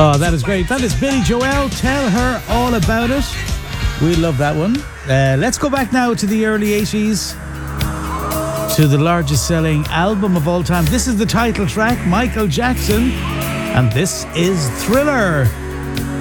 Oh, that is great. That is Billy Joel. Tell her all about it. We love that one. Let's go back now to the early 80s, to the largest selling album of all time. This is the title track, Michael Jackson, and this is Thriller.